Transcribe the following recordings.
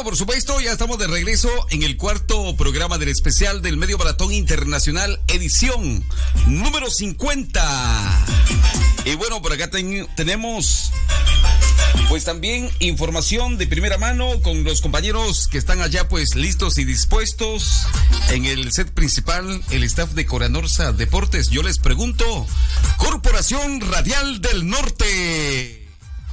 por supuesto, ya estamos de regreso en el cuarto programa del especial del Medio Maratón Internacional, edición número 50. Y bueno, por acá tenemos pues también información de primera mano con los compañeros que están allá pues listos y dispuestos en el set principal, el staff de Coranorsa Deportes. Yo les pregunto, Corporación Radial del Norte.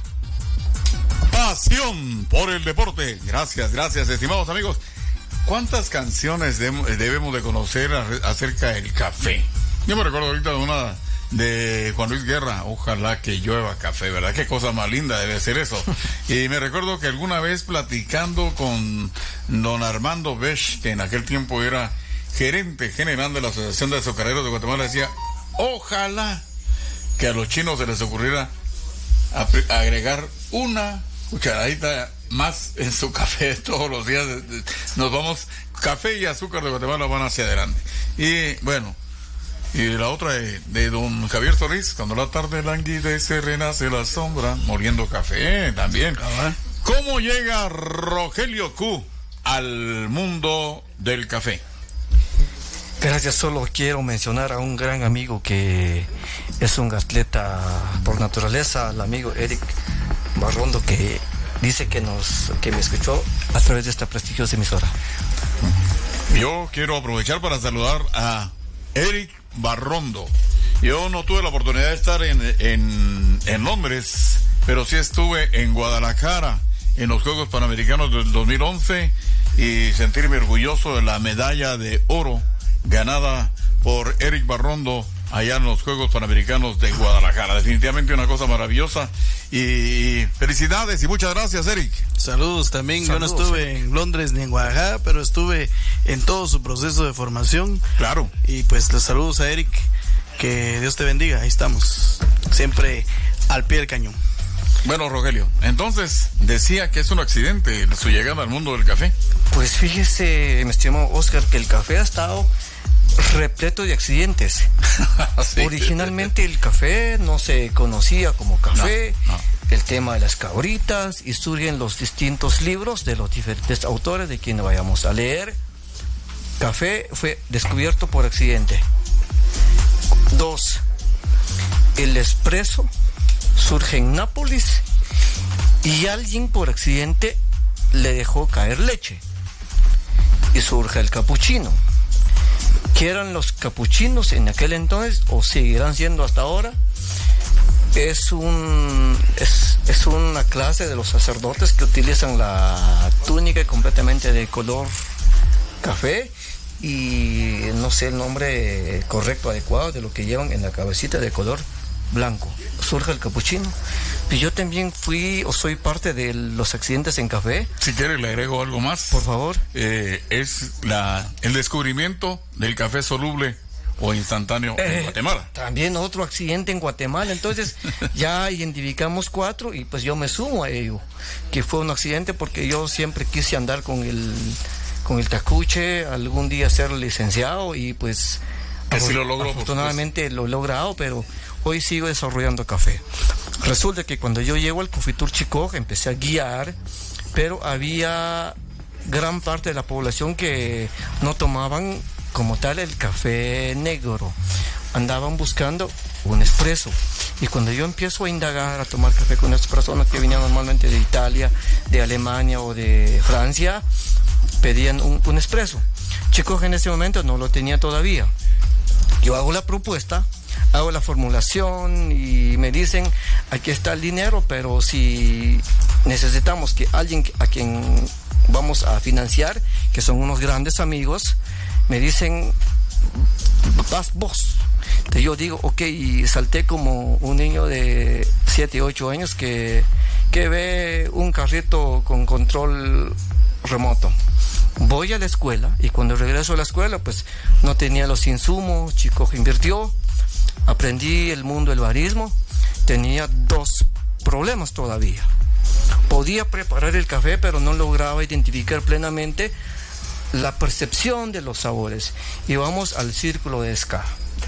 Pasión por el deporte. Gracias, estimados amigos. ¿Cuántas canciones debemos de conocer acerca del café? Yo me recuerdo ahorita de una de Juan Luis Guerra, ojalá que llueva café, ¿verdad? Qué cosa más linda debe ser eso. Y me recuerdo que alguna vez platicando con don Armando Bech, que en aquel tiempo era gerente general de la Asociación de Azucareros de Guatemala, decía, ojalá que a los chinos se les ocurriera agregar una cucharadita más en su café todos los días. Nos vamos, café y azúcar de Guatemala van hacia adelante. Y bueno, y la otra de don Javier Solís, cuando la tarde languidece, renace la sombra, moliendo café también. ¿Cómo llega Rogelio Q al mundo del café? Gracias, solo quiero mencionar a un gran amigo que es un atleta por naturaleza, el amigo Eric Barrondo, que dice que me escuchó a través de esta prestigiosa emisora. Yo quiero aprovechar para saludar a Eric Barrondo. Yo no tuve la oportunidad de estar en Londres, pero sí estuve en Guadalajara en los Juegos Panamericanos del 2011 y sentirme orgulloso de la medalla de oro ganada por Eric Barrondo allá en los Juegos Panamericanos de Guadalajara. Definitivamente una cosa maravillosa y felicidades y muchas gracias, Eric. Saludos también. Saludos. Yo no estuve en Londres ni en Guadalajara, pero estuve en todo su proceso de formación. Claro. Y pues los saludos a Eric, que Dios te bendiga. Ahí estamos, siempre al pie del cañón. Bueno, Rogelio, entonces decía que es un accidente su llegada al mundo del café. Pues fíjese, mi estimado Oscar, que el café ha estado repleto de accidentes. Sí. Originalmente el café no se conocía como café, no. El tema de las cabritas, y surgen los distintos libros de los diferentes autores de quienes vayamos a leer. Café fue descubierto por accidente. 2. El espresso surge en Nápoles y alguien por accidente le dejó caer leche y surge el capuchino. ¿Qué eran los capuchinos en aquel entonces o seguirán siendo hasta ahora? Es una clase de los sacerdotes que utilizan la túnica completamente de color café y no sé el nombre correcto, adecuado de lo que llevan en la cabecita de color blanco. Surge el capuchino. Y yo también fui o soy parte de los accidentes en café. Si quiere le agrego algo más. Por favor. Es el descubrimiento del café soluble o instantáneo en Guatemala. También otro accidente en Guatemala. Entonces ya identificamos 4 y pues yo me sumo a ello. Que fue un accidente porque yo siempre quise andar con el tacuche, algún día ser licenciado y pues sí lo logró, afortunadamente lo he logrado, pero hoy sigo desarrollando café. Resulta que cuando yo llego al Confitur Chico empecé a guiar, pero había gran parte de la población que no tomaban como tal el café negro, andaban buscando un espresso. Y cuando yo empiezo a indagar, a tomar café con estas personas que venían normalmente de Italia, de Alemania o de Francia, pedían un espresso. Chico en ese momento no lo tenía todavía. Yo hago la propuesta, hago la formulación y me dicen, aquí está el dinero, pero si necesitamos que alguien a quien vamos a financiar, que son unos grandes amigos, me dicen, vas vos. Entonces yo digo, ok, y salté como un niño de 7, 8 años que ve un carrito con control remoto. Voy a la escuela y cuando regreso a la escuela pues no tenía los insumos. Chico invirtió, aprendí el mundo del barismo, tenía 2 problemas todavía. Podía preparar el café pero no lograba identificar plenamente la percepción de los sabores. Y vamos al círculo de ska.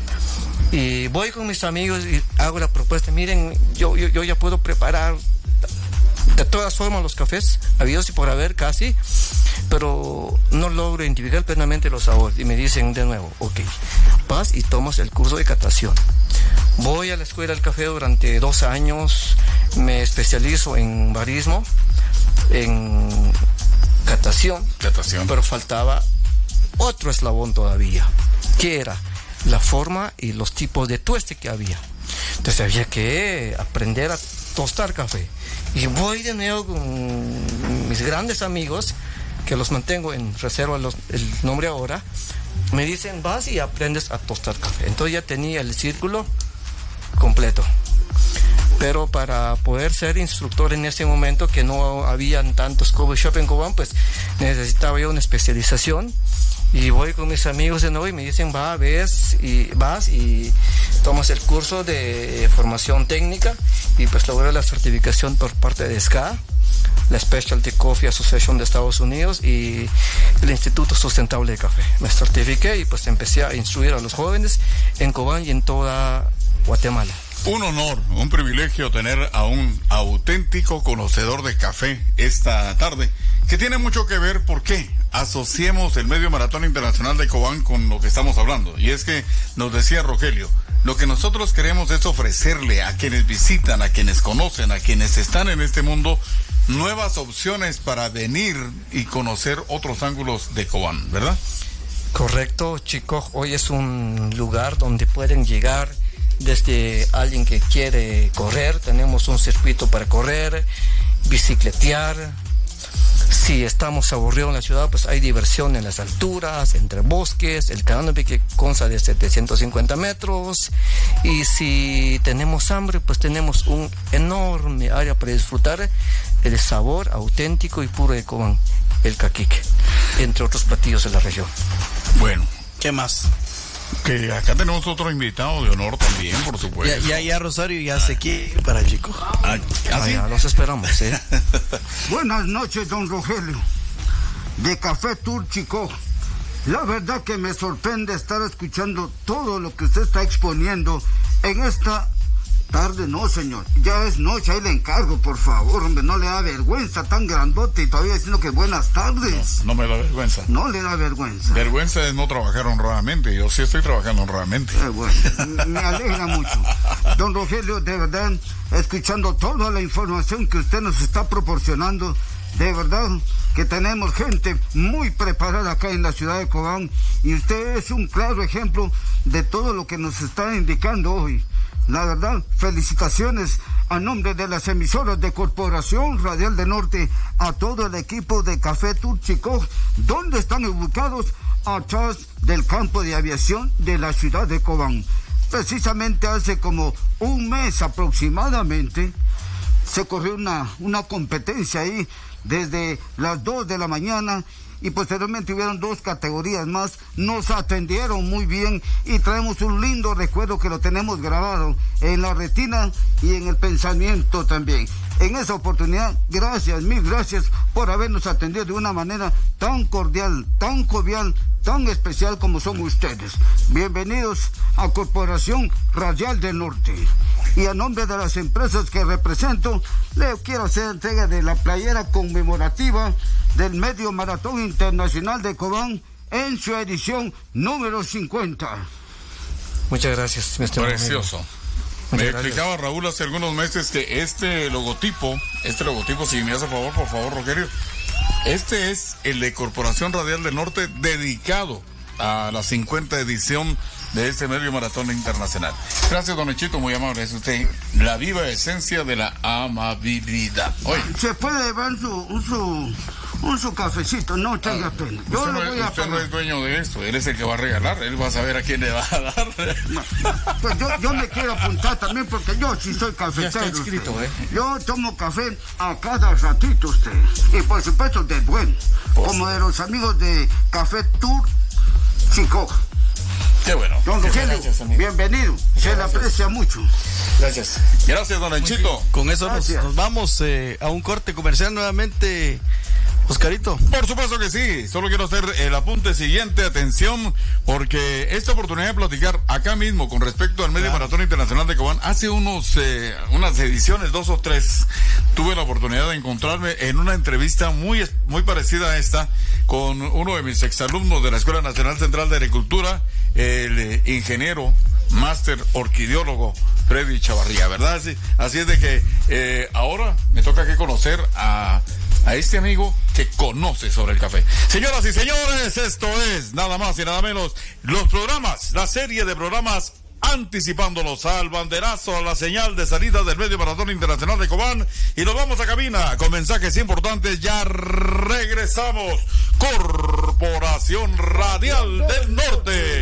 Y voy con mis amigos y hago la propuesta, miren, yo ya puedo preparar De todas formas, los cafés, habidos y por haber casi, pero no logro identificar plenamente los sabores. Y me dicen de nuevo, ok, vas y tomas el curso de catación. Voy a la escuela del café durante 2 años, me especializo en barismo, en catación, pero faltaba otro eslabón todavía, que era la forma y los tipos de tueste que había. Entonces había que aprender a tostar café. Y voy de nuevo con mis grandes amigos, que los mantengo en reserva el nombre ahora, me dicen, vas y aprendes a tostar café. Entonces ya tenía el círculo completo. Pero para poder ser instructor en ese momento, que no habían tantos coffee shop en Cobán, pues necesitaba yo una especialización. Y voy con mis amigos de nuevo y me dicen, vas y tomas el curso de formación técnica, y pues logré la certificación por parte de SCA, la Specialty Coffee Association de Estados Unidos, y el Instituto Sustentable de Café. Me certifiqué y pues empecé a instruir a los jóvenes en Cobán y en toda Guatemala. Un honor, un privilegio tener a un auténtico conocedor de café esta tarde, que tiene mucho que ver, ¿por qué? Asociemos el Medio Maratón Internacional de Cobán con lo que estamos hablando. Y es que nos decía Rogelio, lo que nosotros queremos es ofrecerle a quienes visitan, a quienes conocen, a quienes están en este mundo, nuevas opciones para venir y conocer otros ángulos de Cobán, ¿verdad? Correcto, chicos. Hoy es un lugar donde pueden llegar desde alguien que quiere correr. Tenemos un circuito para correr, bicicletear. Si estamos aburridos en la ciudad, pues hay diversión en las alturas, entre bosques, el canopy, que consta de 750 metros. Y si tenemos hambre, pues tenemos un enorme área para disfrutar el sabor auténtico y puro de Cobán, el caquique, entre otros platillos de la región. Bueno, ¿qué más? Que acá tenemos otro invitado de honor también, por supuesto. Ya Rosario ya se quiere para Chico. Ya los esperamos, ¿eh? Buenas noches, don Rogelio, de Café Tour Chico. La verdad que me sorprende estar escuchando todo lo que usted está exponiendo en esta tarde. No, señor, ya es noche, ahí le encargo, por favor, hombre, no le da vergüenza, tan grandote y todavía diciendo que buenas tardes. No me da vergüenza. No le da vergüenza. Vergüenza es no trabajar honradamente. Yo sí estoy trabajando honradamente. Bueno, me alegra mucho. Don Rogelio, de verdad, escuchando toda la información que usted nos está proporcionando, de verdad que tenemos gente muy preparada acá en la ciudad de Cobán, y usted es un claro ejemplo de todo lo que nos está indicando hoy. La verdad, felicitaciones a nombre de las emisoras de Corporación Radial del Norte a todo el equipo de Café Tour Chico, donde están ubicados atrás del campo de aviación de la ciudad de Cobán. Precisamente hace como un mes aproximadamente se corrió una competencia ahí desde las 2 de la mañana, y posteriormente hubieron 2 categorías más. Nos atendieron muy bien y traemos un lindo recuerdo que lo tenemos grabado en la retina y en el pensamiento también. En esa oportunidad, gracias, mil gracias por habernos atendido de una manera tan cordial, tan jovial, tan especial como son ustedes. Bienvenidos a Corporación Radial del Norte. Y a nombre de las empresas que represento, le quiero hacer entrega de la playera conmemorativa del Medio Maratón Internacional de Cobán en su edición número 50. Muchas gracias, mi estimado. Precioso. Me explicaba Raúl hace algunos meses que este logotipo, si me hace favor, por favor, Rogelio, este es el de Corporación Radial del Norte, dedicado a la 50 edición de este Medio Maratón Internacional. Gracias, don Echito, muy amable. Es usted la viva esencia de la amabilidad. Oye, se puede llevar su cafecito, no tenga pena. Yo usted, lo voy a usted pagar. no es dueño de esto, él es el que va a regalar, él va a saber a quién le va a dar. Pues yo me quiero apuntar también, porque yo sí soy cafetero. Ya está inscrito, usted. Yo tomo café a cada ratito, usted. Y por supuesto de bueno, como de los amigos de Café Tour Chico. Qué bueno. Don Rogelio, bienvenido. Se le aprecia mucho. Gracias. Gracias, don Echito. Con eso Gracias. nos vamos a un corte comercial nuevamente. Oscarito. Por supuesto que sí, solo quiero hacer el apunte siguiente, atención, porque esta oportunidad de platicar acá mismo con respecto al Medio Maratón Internacional de Cobán, hace unas ediciones, 2 o 3, tuve la oportunidad de encontrarme en una entrevista muy parecida a esta con uno de mis exalumnos de la Escuela Nacional Central de Agricultura, el ingeniero, máster orquidiólogo Freddy Chavarría, ¿verdad? Así es de que ahora me toca que conocer a este amigo que conoce sobre el café. Señoras y señores, esto es nada más y nada menos los programas, la serie de programas anticipándolos al banderazo, a la señal de salida del Medio Maratón Internacional de Cobán, y nos vamos a cabina con mensajes importantes. Ya regresamos. Corporación Radial del Norte.